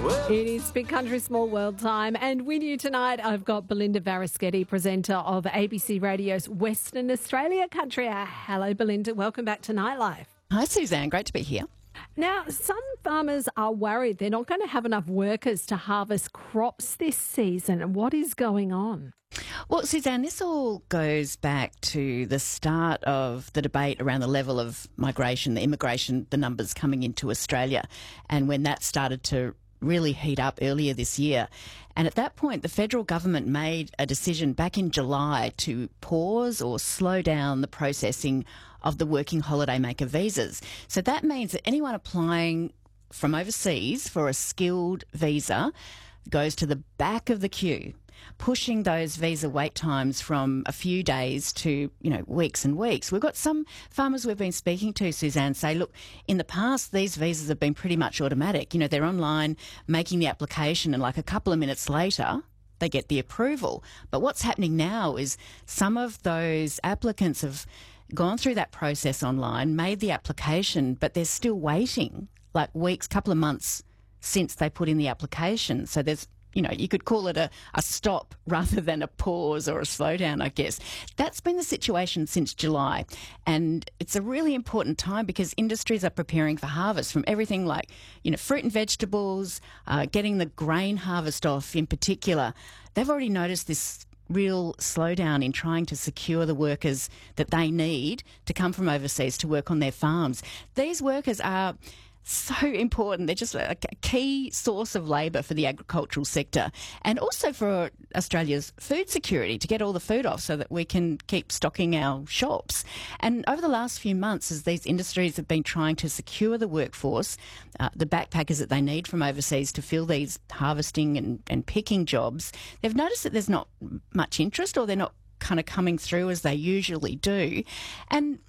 It is Big Country Small World time, and with you tonight I've got Belinda Varaschetti, presenter of ABC Radio's Western Australia Country Hour. Hello Belinda, welcome back to Nightlife. Hi Suzanne, great to be here. Now, some farmers are worried they're not going to have enough workers to harvest crops this season. What is going on? Well, Suzanne, this all goes back to the start of the debate around the level of migration, the immigration, the numbers coming into Australia, and when that started to really heat up earlier this year. And at that point, the federal government made a decision back in July to pause or slow down the processing of the working holiday maker visas. So that means that anyone applying from overseas for a skilled visa goes to the back of the queue, pushing those visa wait times from a few days to, weeks and weeks. We've got some farmers we've been speaking to, Suzanne, say, look, in the past, these visas have been pretty much automatic. They're online making the application and like a couple of minutes later, they get the approval. But what's happening now is some of those applicants have gone through that process online, made the application, but they're still waiting like weeks, couple of months since they put in the application. So there's, you could call it a stop rather than a pause or a slowdown, I guess. That's been the situation since July. And it's a really important time because industries are preparing for harvest from everything like, fruit and vegetables, getting the grain harvest off in particular. They've already noticed this real slowdown in trying to secure the workers that they need to come from overseas to work on their farms. These workers are so important. They're just a key source of labour for the agricultural sector and also for Australia's food security, to get all the food off so that we can keep stocking our shops. And over the last few months, as these industries have been trying to secure the workforce, the backpackers that they need from overseas to fill these harvesting and picking jobs, they've noticed that there's not much interest, or they're not kind of coming through as they usually do. And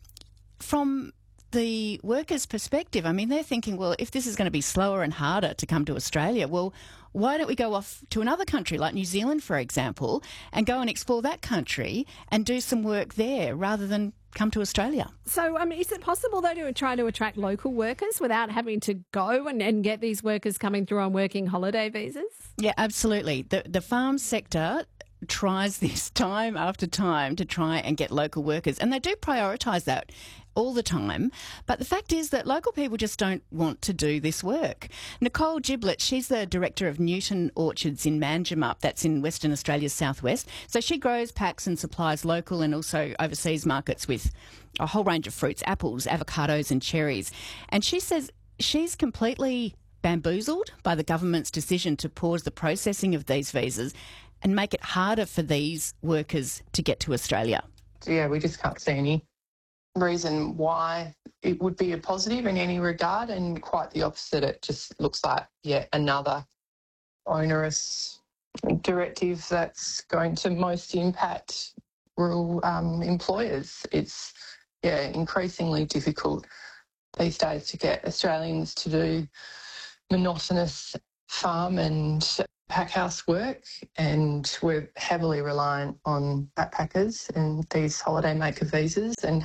from the workers' perspective, they're thinking, well, if this is going to be slower and harder to come to Australia, well, why don't we go off to another country like New Zealand, for example, and go and explore that country and do some work there rather than come to Australia? So, is it possible, though, to try to attract local workers without having to go and get these workers coming through on working holiday visas? Yeah, absolutely. The farm sector tries this time after time to try and get local workers, and they do prioritise that all the time. But the fact is that local people just don't want to do this work. Nicole Giblett, she's the director of Newton Orchards in Manjimup, that's in Western Australia's southwest. So she grows, packs and supplies local and also overseas markets with a whole range of fruits, apples, avocados and cherries. And she says she's completely bamboozled by the government's decision to pause the processing of these visas and make it harder for these workers to get to Australia. Yeah, we just can't see any reason why it would be a positive in any regard, and quite the opposite. It just looks like yet another onerous directive that's going to most impact rural employers. It's increasingly difficult these days to get Australians to do monotonous farm and packhouse work, and we're heavily reliant on backpackers and these holiday maker visas, and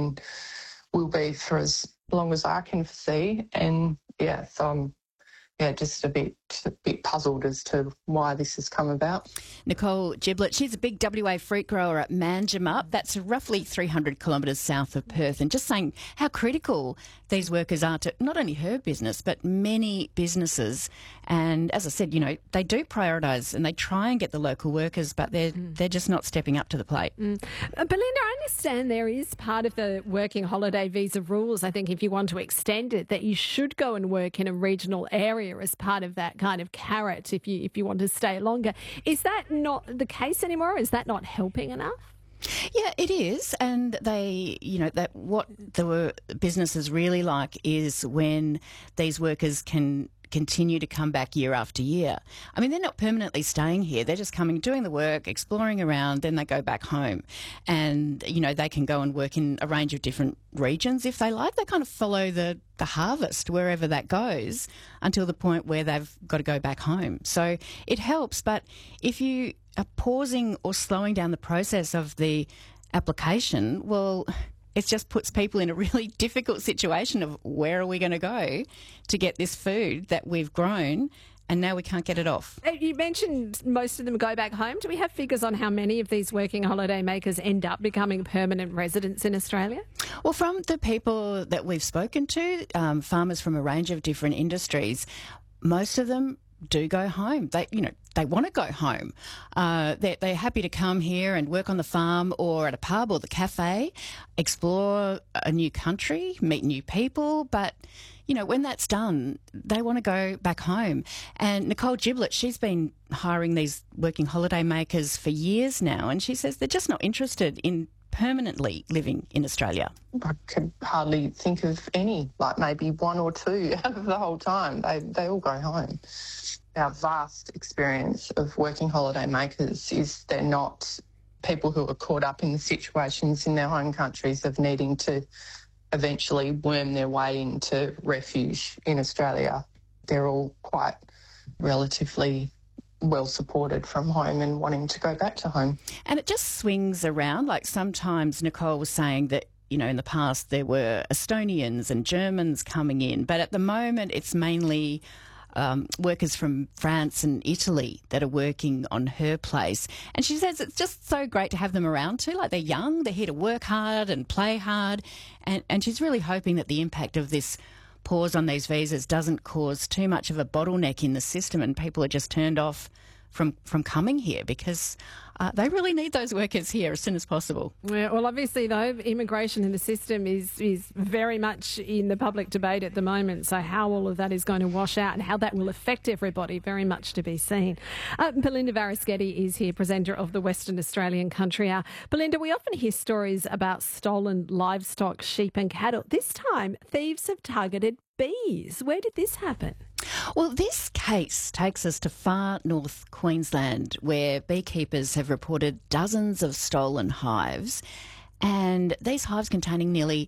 will be for as long as I can foresee. And so I'm just a bit puzzled as to why this has come about. Nicole Giblett, she's a big WA fruit grower at Manjimup. That's roughly 300 kilometres south of Perth, and just saying how critical these workers are to not only her business but many businesses. And as I said, they do prioritise and they try and get the local workers, but they're just not stepping up to the plate. Belinda, I understand there is part of the working holiday visa rules, I think, if you want to extend it, that you should go and work in a regional area as part of that kind of carrot if you want to stay longer. Is that not the case anymore? Is that not helping enough? Yeah, it is. And what the businesses really like is when these workers can continue to come back year after year. They're not permanently staying here. They're just coming, doing the work, exploring around, then they go back home. And, they can go and work in a range of different regions if they like. They kind of follow the harvest wherever that goes until the point where they've got to go back home. So it helps. But if you are pausing or slowing down the process of the application, well, it just puts people in a really difficult situation of where are we going to go to get this food that we've grown and now we can't get it off. You mentioned most of them go back home. Do we have figures on how many of these working holiday makers end up becoming permanent residents in Australia? Well, from the people that we've spoken to, farmers from a range of different industries, most of them do go home. They want to go home. They're happy to come here and work on the farm or at a pub or the cafe, explore a new country, meet new people. But, when that's done, they want to go back home. And Nicole Giblett, she's been hiring these working holiday makers for years now, and she says they're just not interested in permanently living in Australia. I could hardly think of any, like maybe one or two out of the whole time. They all go home. Our vast experience of working holiday makers is they're not people who are caught up in the situations in their home countries of needing to eventually worm their way into refuge in Australia. They're all quite relatively well supported from home and wanting to go back to home. And it just swings around. Like sometimes Nicole was saying that, in the past there were Estonians and Germans coming in, but at the moment it's mainly workers from France and Italy that are working on her place. And she says it's just so great to have them around too. Like, they're young, they're here to work hard and play hard. And she's really hoping that the impact of this pause on these visas doesn't cause too much of a bottleneck in the system and people are just turned off from coming here, because they really need those workers here as soon as possible. Yeah, well, obviously, though, immigration in the system is very much in the public debate at the moment. So how all of that is going to wash out and how that will affect everybody, very much to be seen. Belinda Varischetti is here, presenter of the Western Australian Country Hour. Belinda, we often hear stories about stolen livestock, sheep and cattle. This time, thieves have targeted bees. Where did this happen? Well, this case takes us to far north Queensland, where beekeepers have reported dozens of stolen hives, and these hives containing nearly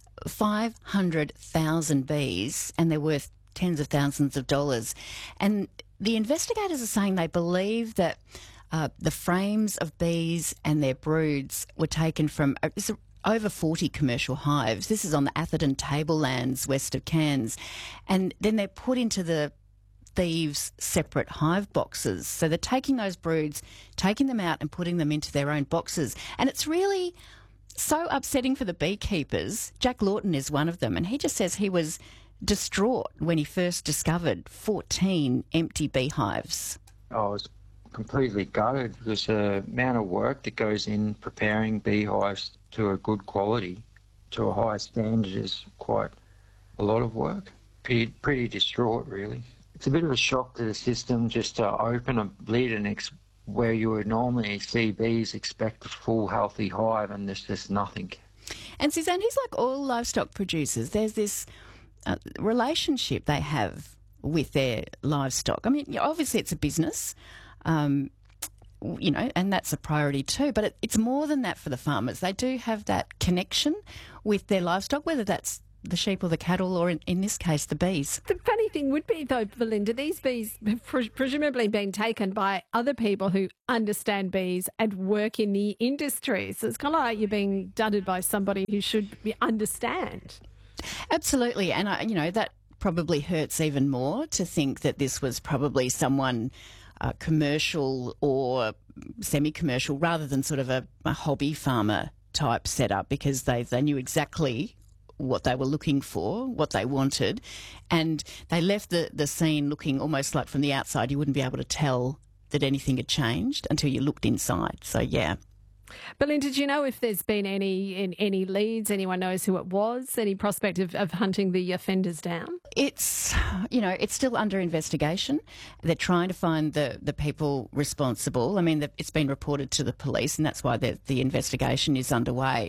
500,000 bees, and they're worth tens of thousands of dollars. And the investigators are saying they believe that the frames of bees and their broods were taken from over 40 commercial hives. This is on the Atherton Tablelands west of Cairns. And then they're put into the thieves' separate hive boxes. So they're taking those broods, taking them out and putting them into their own boxes. And it's really so upsetting for the beekeepers. Jack Lawton is one of them, and he just says he was distraught when he first discovered 14 empty beehives. I was completely gutted because the amount of work that goes in preparing beehives to a good quality, to a high standard, is quite a lot of work. Pretty distraught, really. It's a bit of a shock to the system just to open a lid and where you would normally see bees expect a full healthy hive, and there's just nothing. And Suzanne, he's like all livestock producers. There's this relationship they have with their livestock. I mean, obviously it's a business, and that's a priority too. But it's more than that for the farmers. They do have that connection with their livestock, whether that's the sheep or the cattle, or in this case, the bees. The funny thing would be, though, Belinda, these bees have presumably been taken by other people who understand bees and work in the industry. So it's kind of like you're being dudded by somebody who should understand. Absolutely. And, that probably hurts even more to think that this was probably someone commercial or semi-commercial rather than sort of a hobby farmer type setup, because they knew exactly what they were looking for, what they wanted, and they left the scene looking almost like from the outside you wouldn't be able to tell that anything had changed until you looked inside. So, yeah. Belinda, do you know if there's been any leads? Anyone knows who it was? Any prospect of hunting the offenders down? It's still under investigation. They're trying to find the people responsible. I mean, it's been reported to the police, and that's why the investigation is underway.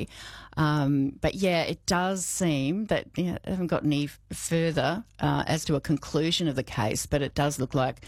But yeah, it does seem that they haven't got any further as to a conclusion of the case, but it does look like,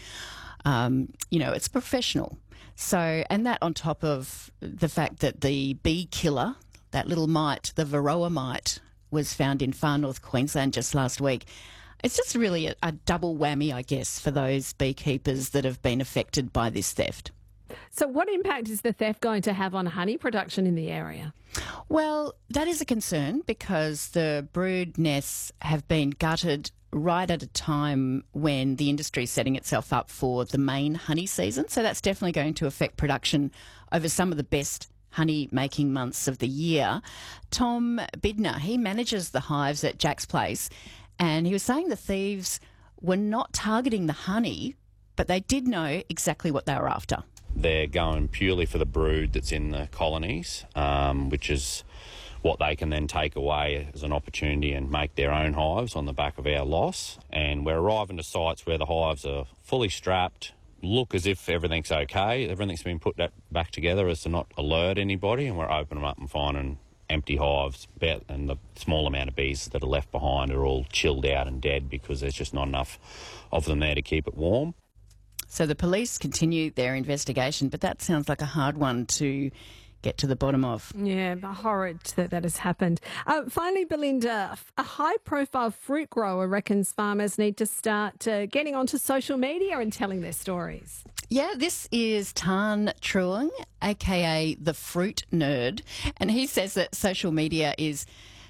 it's professional. So, and that on top of the fact that the bee killer, that little mite, the Varroa mite, was found in far north Queensland just last week. It's just really a double whammy, I guess, for those beekeepers that have been affected by this theft. So what impact is the theft going to have on honey production in the area? Well, that is a concern because the brood nests have been gutted right at a time when the industry is setting itself up for the main honey season. So that's definitely going to affect production over some of the best honey making months of the year. Tom Bidner, he manages the hives at Jack's Place, and he was saying the thieves were not targeting the honey, but they did know exactly what they were after. They're going purely for the brood that's in the colonies, which is what they can then take away as an opportunity and make their own hives on the back of our loss. And we're arriving to sites where the hives are fully strapped, look as if everything's okay, everything's been put back together as to not alert anybody, and we're opening them up and finding empty hives, and the small amount of bees that are left behind are all chilled out and dead because there's just not enough of them there to keep it warm. So the police continue their investigation, but that sounds like a hard one to get to the bottom of. Yeah, horrid that has happened. Finally, Belinda, a high-profile fruit grower reckons farmers need to start getting onto social media and telling their stories. Yeah, this is Tan Truong, aka the Fruit Nerd, and he says that social media is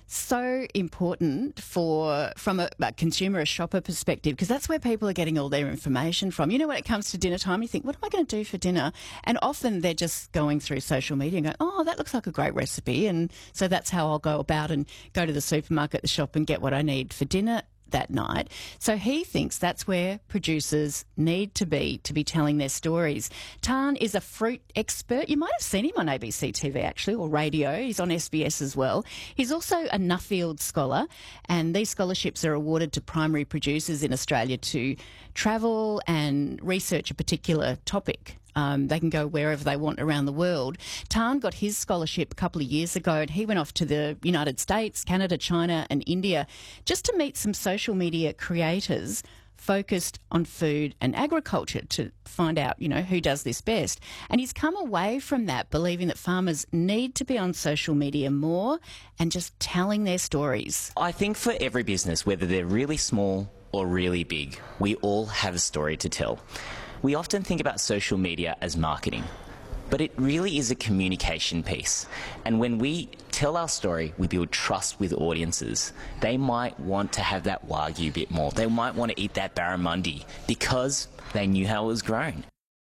so important from a consumer, a shopper perspective, because that's where people are getting all their information from. You know, when it comes to dinner time, you think, what am I going to do for dinner? And often they're just going through social media and going, oh, that looks like a great recipe. And so that's how I'll go about and go to the supermarket, the shop, and get what I need for dinner that night. So he thinks that's where producers need to be telling their stories. Tan is a fruit expert. You might have seen him on ABC TV actually, or radio. He's on SBS as well. He's also a Nuffield scholar, and these scholarships are awarded to primary producers in Australia to travel and research a particular topic. They can go wherever they want around the world. Tan got his scholarship a couple of years ago, and he went off to the United States, Canada, China and India just to meet some social media creators focused on food and agriculture to find out, who does this best. And he's come away from that believing that farmers need to be on social media more and just telling their stories. I think for every business, whether they're really small or really big, we all have a story to tell. We often think about social media as marketing, but it really is a communication piece. And when we tell our story, we build trust with audiences. They might want to have that Wagyu bit more. They might want to eat that barramundi because they knew how it was grown.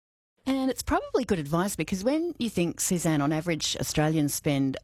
And it's probably good advice because when you think, Suzanne, on average, Australians spend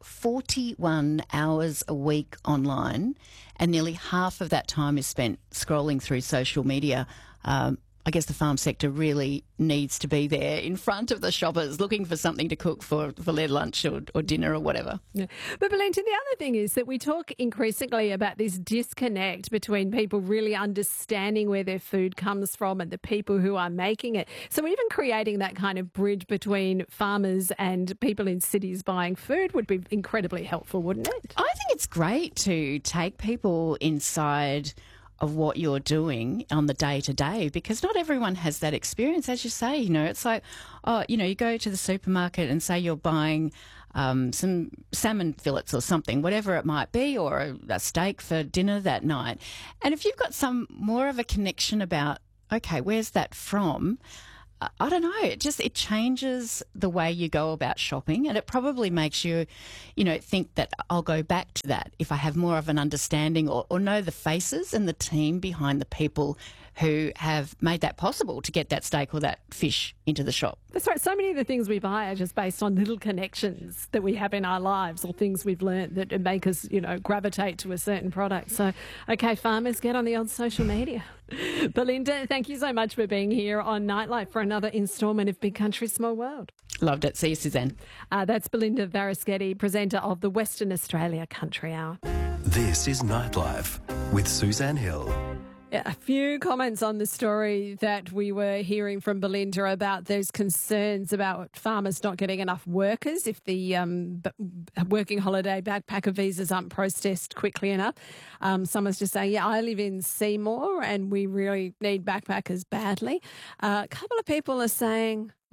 41 hours a week online and nearly half of that time is spent scrolling through social media, I guess the farm sector really needs to be there in front of the shoppers looking for something to cook for their lunch or dinner or whatever. Yeah. But Belinda, the other thing is that we talk increasingly about this disconnect between people really understanding where their food comes from and the people who are making it. So even creating that kind of bridge between farmers and people in cities buying food would be incredibly helpful, wouldn't it? I think it's great to take people inside of what you're doing on the day-to-day because not everyone has that experience. As you say, it's like, you go to the supermarket and say you're buying some salmon fillets or something, whatever it might be, or a steak for dinner that night. And if you've got some more of a connection about, okay, where's that from? I don't know. It changes the way you go about shopping, and it probably makes you, think that I'll go back to that if I have more of an understanding or know the faces and the team behind the people who have made that possible to get that steak or that fish into the shop. That's right. So many of the things we buy are just based on little connections that we have in our lives or things we've learnt that make us, gravitate to a certain product. So, okay, farmers, get on the old social media. Belinda, thank you so much for being here on Nightlife for another instalment of Big Country, Small World. Loved it. See you, Suzanne. That's Belinda Varaschetti, presenter of the Western Australia Country Hour. This is Nightlife with Suzanne Hill. A few comments on the story that we were hearing from Belinda about those concerns about farmers not getting enough workers if the working holiday backpacker visas aren't processed quickly enough. Someone's just saying, I live in Seymour and we really need backpackers badly. A couple of people are saying,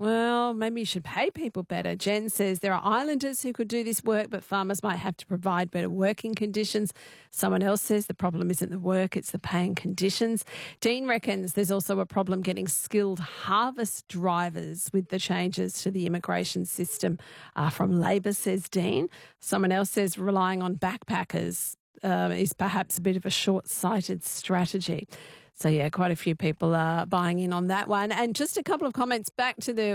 Well, maybe you should pay people better. Jen says there are islanders who could do this work, but farmers might have to provide better working conditions. Someone else says the problem isn't the work, it's the paying conditions. Dean reckons there's also a problem getting skilled harvest drivers with the changes to the immigration system from Labor, says Dean. Someone else says relying on backpackers is perhaps a bit of a short-sighted strategy. So, yeah, quite a few people are buying in on that one. And just a couple of comments back to it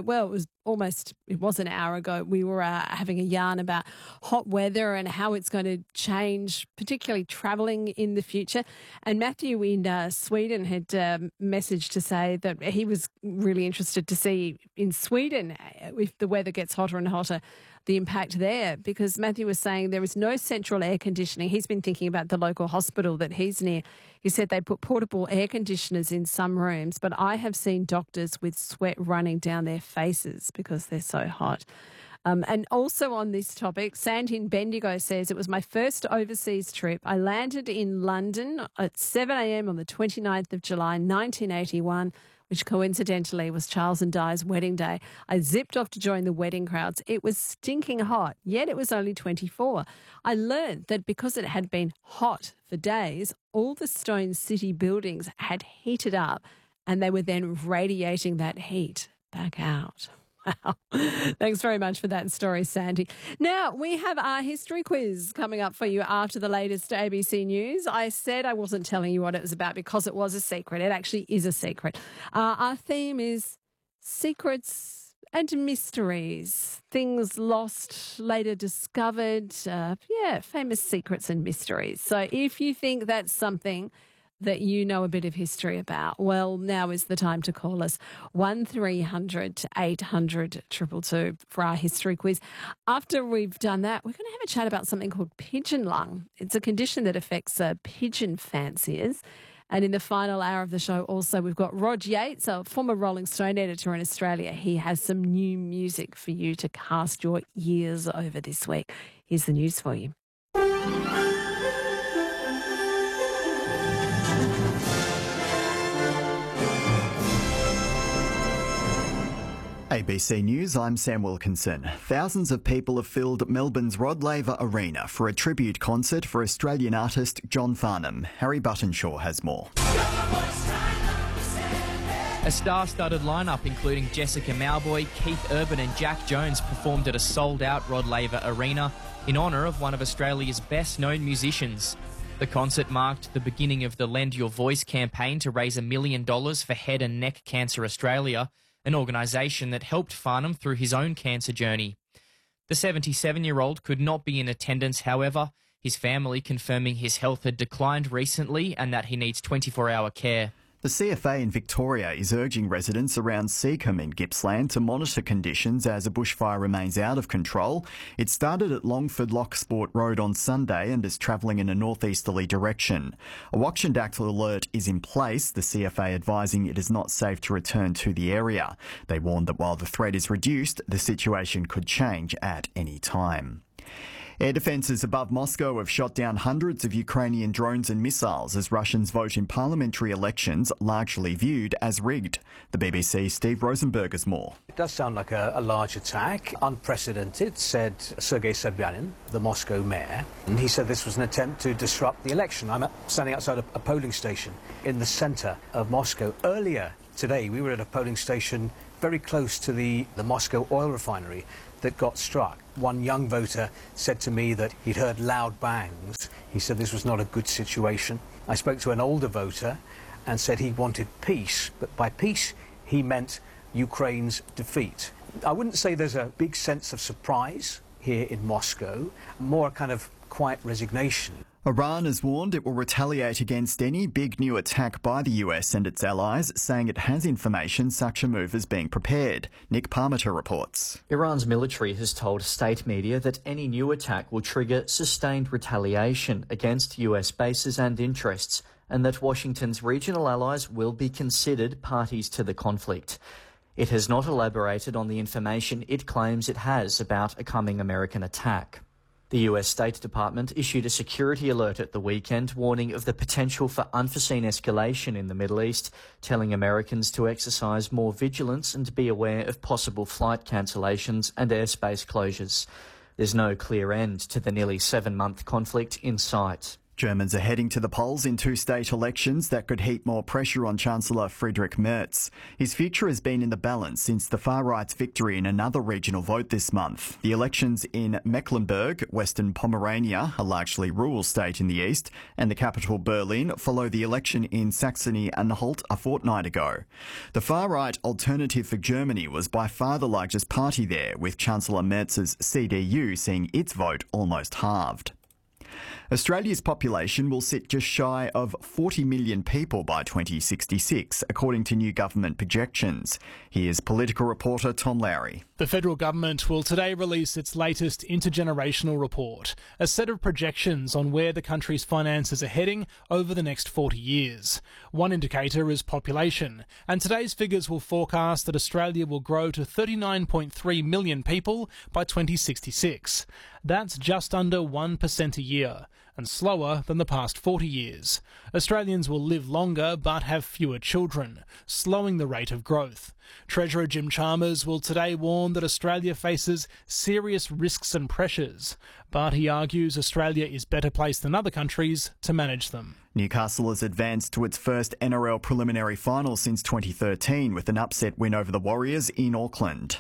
was an hour ago, we were having a yarn about hot weather and how it's going to change, particularly travelling in the future. And Matthew in Sweden had messaged to say that he was really interested to see in Sweden, if the weather gets hotter and hotter, the impact there, because Matthew was saying there is no central air conditioning. He's been thinking about the local hospital that he's near. He said they put portable air conditioners in some rooms, but I have seen doctors with sweat running down their faces because they're so hot. And also on this topic, Sand in Bendigo says, it was my first overseas trip. I landed in London at 7 a.m. on the 29th of July, 1981, which coincidentally was Charles and Di's wedding day. I zipped off to join the wedding crowds. It was stinking hot, yet it was only 24. I learned that because it had been hot for days, all the Stone City buildings had heated up and they were then radiating that heat back out. Wow. Thanks very much for that story, Sandy. Now, we have our history quiz coming up for you after the latest ABC News. I said I wasn't telling you what it was about because it was a secret. It actually is a secret. Our theme is secrets and mysteries, things lost, later discovered. Famous secrets and mysteries. So if you think that's something that you know a bit of history about, well, now is the time to call us 1300 800 222 for our history quiz. After we've done that, we're going to have a chat about something called pigeon lung. It's a condition that affects pigeon fanciers. And in the final hour of the show also, we've got Rod Yates, a former Rolling Stone editor in Australia. He has some new music for you to cast your ears over this week. Here's the news for you. ABC News, I'm Sam Wilkinson. Thousands of people have filled Melbourne's Rod Laver Arena for a tribute concert for Australian artist John Farnham. Harry Buttonshaw has more. A star-studded lineup including Jessica Mauboy, Keith Urban and Jack Jones performed at a sold-out Rod Laver Arena in honour of one of Australia's best-known musicians. The concert marked the beginning of the Lend Your Voice campaign to raise $1 million for Head and Neck Cancer Australia, an organisation that helped Farnham through his own cancer journey. The 77-year-old could not be in attendance, however, his family confirming his health had declined recently and that he needs 24-hour care. The CFA in Victoria is urging residents around Seacombe in Gippsland to monitor conditions as a bushfire remains out of control. It started at Longford Locksport Road on Sunday and is travelling in a northeasterly direction. A watch and act alert is in place, the CFA advising it is not safe to return to the area. They warned that while the threat is reduced, the situation could change at any time. Air defences above Moscow have shot down hundreds of Ukrainian drones and missiles as Russians vote in parliamentary elections largely viewed as rigged. The BBC's Steve Rosenberg has more. It does sound like a large attack, unprecedented, said Sergei Sobyanin, the Moscow mayor. And he said this was an attempt to disrupt the election. I'm standing outside a polling station in the centre of Moscow. Earlier today, we were at a polling station very close to the Moscow oil refinery that got struck. One young voter said to me that he'd heard loud bangs. He said this was not a good situation. I spoke to an older voter and said he wanted peace, but by peace he meant Ukraine's defeat. I wouldn't say there's a big sense of surprise here in Moscow, more a kind of quiet resignation. Iran has warned it will retaliate against any big new attack by the US and its allies, saying it has information such a move is being prepared. Nick Parmiter reports. Iran's military has told state media that any new attack will trigger sustained retaliation against US bases and interests, and that Washington's regional allies will be considered parties to the conflict. It has not elaborated on the information it claims it has about a coming American attack. The US State Department issued a security alert at the weekend warning of the potential for unforeseen escalation in the Middle East, telling Americans to exercise more vigilance and be aware of possible flight cancellations and airspace closures. There's no clear end to the nearly 7-month conflict in sight. Germans are heading to the polls in 2 state elections that could heap more pressure on Chancellor Friedrich Merz. His future has been in the balance since the far-right's victory in another regional vote this month. The elections in Mecklenburg, Western Pomerania, a largely rural state in the east, and the capital Berlin follow the election in Saxony-Anhalt a fortnight ago. The far-right Alternative for Germany was by far the largest party there, with Chancellor Merz's CDU seeing its vote almost halved. Australia's population will sit just shy of 40 million people by 2066, according to new government projections. Here's political reporter Tom Lowry. The federal government will today release its latest intergenerational report, a set of projections on where the country's finances are heading over the next 40 years. One indicator is population, and today's figures will forecast that Australia will grow to 39.3 million people by 2066. That's just under 1% a year, and slower than the past 40 years. Australians will live longer but have fewer children, slowing the rate of growth. Treasurer Jim Chalmers will today warn that Australia faces serious risks and pressures, but he argues Australia is better placed than other countries to manage them. Newcastle has advanced to its first NRL preliminary final since 2013 with an upset win over the Warriors in Auckland.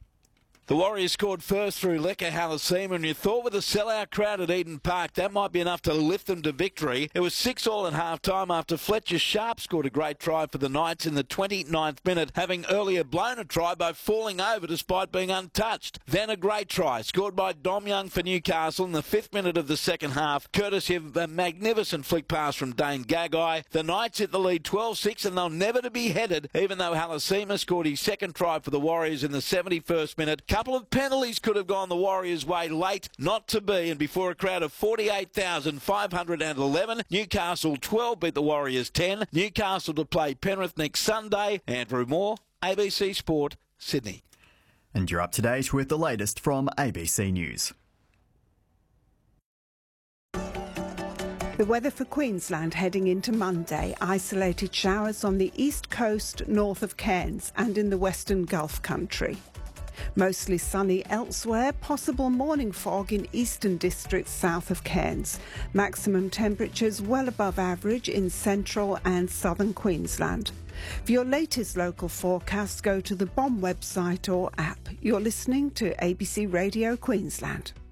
The Warriors scored first through Leka Halasima, and you thought with a sellout crowd at Eden Park that might be enough to lift them to victory. It was 6-all at half-time after Fletcher Sharp scored a great try for the Knights in the 29th minute, having earlier blown a try by falling over despite being untouched. Then a great try scored by Dom Young for Newcastle in the 5th minute of the second half, courtesy of a magnificent flick pass from Dane Gagai. The Knights hit the lead 12-6, and they're never to be headed, even though Halasima scored his second try for the Warriors in the 71st minute. Couple of penalties could have gone the Warriors' way late, not to be, and before a crowd of 48,511, Newcastle 12 beat the Warriors 10. Newcastle to play Penrith next Sunday. Andrew Moore, ABC Sport, Sydney. And you're up to date with the latest from ABC News. The weather for Queensland heading into Monday. Isolated showers on the east coast north of Cairns and in the Western Gulf country. Mostly sunny elsewhere, possible morning fog in eastern districts south of Cairns. Maximum temperatures well above average in central and southern Queensland. For your latest local forecast, go to the BOM website or app. You're listening to ABC Radio Queensland.